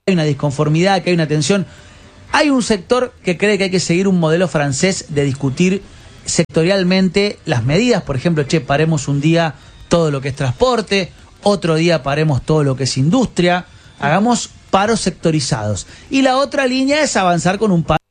hay una disconformidad, que hay una tensión. Hay un sector que cree que hay que seguir un modelo francés de discutir sectorialmente las medidas. Por ejemplo, paremos un día todo lo que es transporte, otro día paremos todo lo que es industria, hagamos paros sectorizados. Y la otra línea es avanzar con un paro